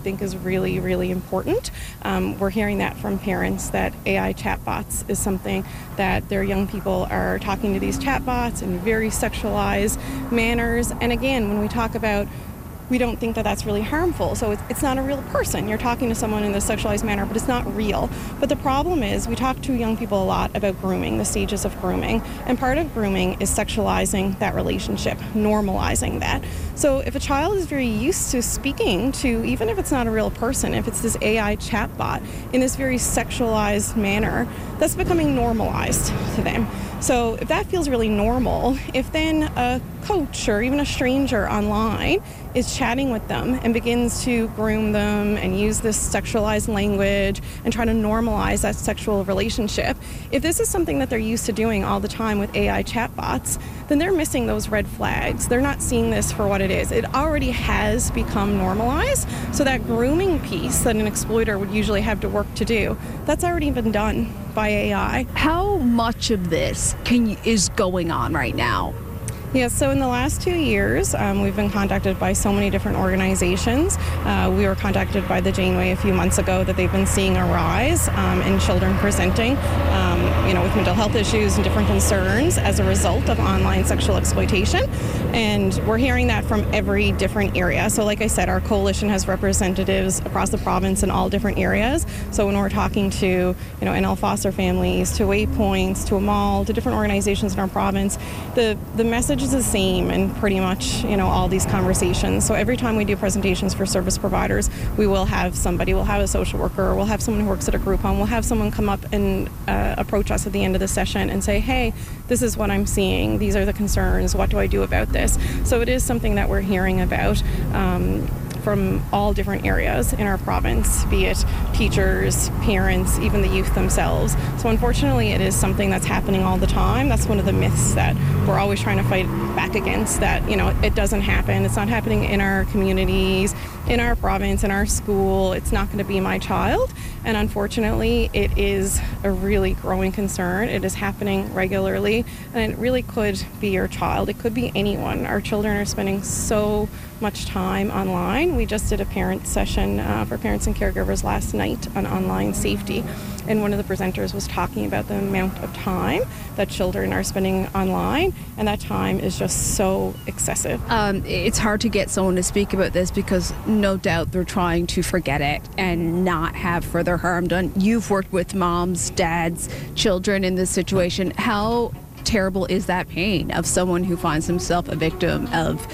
think is really, really important. We're hearing that from parents that AI chatbots is something that their young people are talking to these chatbots in very sexualized manners. And again, when we talk about, we don't think that that's really harmful. So it's not a real person. You're talking to someone in this sexualized manner, but it's not real. But the problem is we talk to young people a lot about grooming, the stages of grooming. And part of grooming is sexualizing that relationship, normalizing that. So if a child is very used to speaking to, even if it's not a real person, if it's this AI chatbot in this very sexualized manner, that's becoming normalized to them. So if that feels really normal, if then a coach or even a stranger online is chatting with them and begins to groom them and use this sexualized language and try to normalize that sexual relationship, if this is something that they're used to doing all the time with AI chatbots, then they're missing those red flags. They're not seeing this for what it is. It already has become normalized. So that grooming piece that an exploiter would usually have to work to do, that's already been done by AI. How much of this is going on right now? Yeah, so in the last 2 years, we've been contacted by so many different organizations. We were contacted by the Janeway a few months ago that they've been seeing a rise in children presenting, with mental health issues and different concerns as a result of online sexual exploitation. And we're hearing that from every different area. So like I said, our coalition has representatives across the province in all different areas. So when we're talking to, NL foster families, to Waypoints, to Amal, to different organizations in our province, the message is the same in pretty much, all these conversations. So every time we do presentations for service providers, we will have somebody, we'll have a social worker, we'll have someone who works at a group home, we'll have someone come up and approach us at the end of the session and say, hey, this is what I'm seeing, these are the concerns, what do I do about this? So it is something that we're hearing about from all different areas in our province, be it teachers, parents, even the youth themselves. So unfortunately, it is something that's happening all the time. That's one of the myths that we're always trying to fight back against, that, it doesn't happen. It's not happening in our communities, in our province, in our school. It's not going to be my child. And unfortunately, it is a really growing concern. It is happening regularly, and it really could be your child. It could be anyone. Our children are spending so much time online. We just did a parent session for parents and caregivers last night on online safety, and one of the presenters was talking about the amount of time that children are spending online, and that time is just so excessive. It's hard to get someone to speak about this because no doubt they're trying to forget it and not have further harm done. You've worked with moms, dads, children in this situation. How terrible is that pain of someone who finds himself a victim of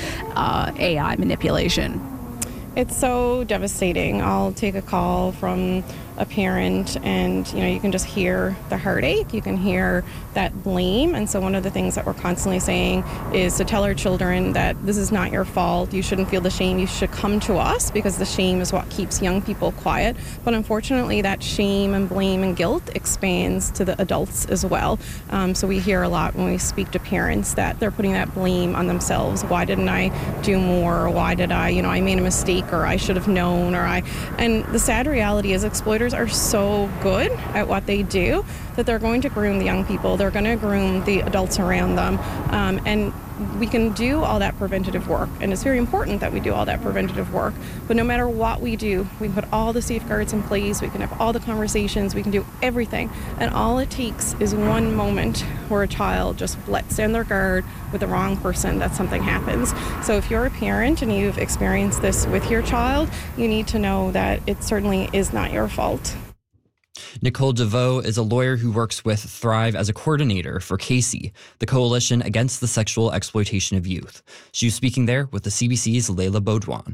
AI manipulation? It's so devastating. I'll take a call from a parent and, you can just hear the heartache. You can hear that blame. And so one of the things that we're constantly saying is to tell our children that this is not your fault. You shouldn't feel the shame. You should come to us, because the shame is what keeps young people quiet. But unfortunately, that shame and blame and guilt expands to the adults as well. So we hear a lot when we speak to parents that they're putting that blame on themselves. Why didn't I do more? Or why did I made a mistake, or I should have known, and the sad reality is exploiters are so good at what they do that they're going to groom the young people, they're going to groom the adults around them, and we can do all that preventative work, and it's very important that we do all that preventative work. But no matter what we do, we can put all the safeguards in place, we can have all the conversations, we can do everything, and all it takes is one moment where a child just lets down their guard with the wrong person, that something happens. So if you're a parent and you've experienced this with your child, you need to know that it certainly is not your fault. Nicole DeVoe is a lawyer who works with Thrive as a coordinator for CASey, the Coalition Against the Sexual Exploitation of Youth. She was speaking there with the CBC's Layla Baudouin.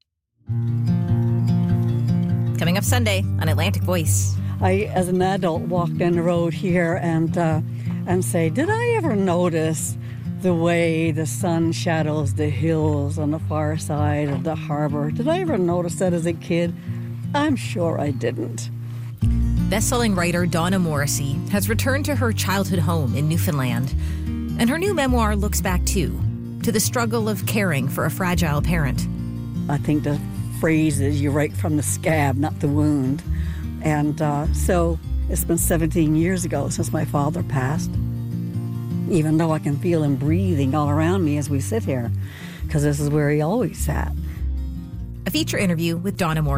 Coming up Sunday on Atlantic Voice. I, as an adult, walk down the road here and say, did I ever notice the way the sun shadows the hills on the far side of the harbor? Did I ever notice that as a kid? I'm sure I didn't. Best-selling writer Donna Morrissey has returned to her childhood home in Newfoundland. And her new memoir looks back, too, to the struggle of caring for a fragile parent. I think the phrase is, you write from the scab, not the wound. And so it's been 17 years ago since my father passed, even though I can feel him breathing all around me as we sit here, because this is where he always sat. A feature interview with Donna Morrissey.